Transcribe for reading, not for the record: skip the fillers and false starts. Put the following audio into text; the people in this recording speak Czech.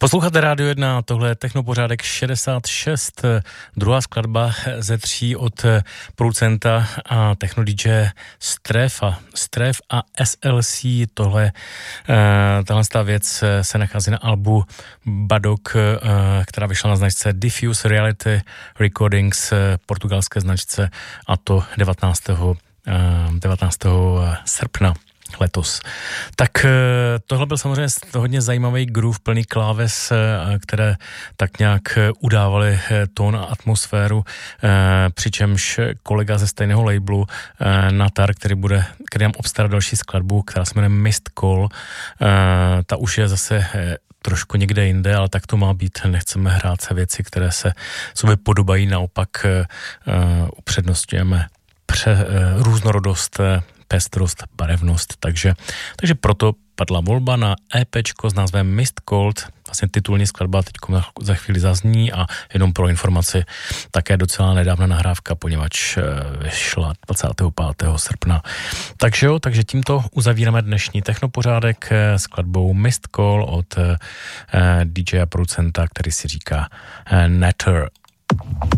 Posloucháte Rádio 1, tohle je Technopořádek 66, druhá skladba ze 3 od producenta a techno-DJ Stref a SLC. Tahle věc se nachází na albu Badok, která vyšla na značce Diffuse Reality Recordings, portugalské značce, a to 19. srpna letos. Tak tohle byl samozřejmě hodně zajímavý groove, plný kláves, které tak nějak udávaly tón a atmosféru, přičemž kolega ze stejného labelu Natar, který nám obstará další skladbu, která se jmenuje Mist Call, ta už je zase trošku někde jinde, ale tak to má být. Nechceme hrát se věci, které se sobě podobají, naopak upřednostňujeme různorodost, pestrost, barevnost, takže proto padla volba na EPčko s názvem Mist Cold, vlastně titulní skladba teď za chvíli zazní, a jenom pro informaci také docela nedávna nahrávka, poněvadž vyšla 25. srpna. Takže tímto uzavíráme dnešní technopořádek skladbou Mist Call od DJ a producenta, který si říká Natar.